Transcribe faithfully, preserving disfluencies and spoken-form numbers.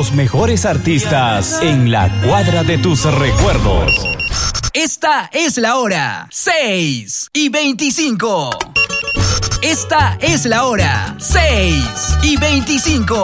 Los mejores artistas en la cuadra de tus recuerdos. Esta es la hora, seis y veinticinco. Esta es la hora, seis y veinticinco.